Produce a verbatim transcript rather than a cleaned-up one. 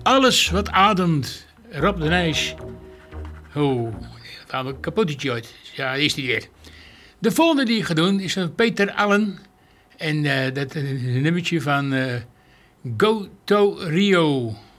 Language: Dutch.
Alles wat ademt. Rob de Nijs. Oh, dat gaan we kapotje uit. Ja, daar is hij weer. De volgende die ik ga doen is van Peter Allen. En uh, dat is een nummertje van uh, Go to Rio.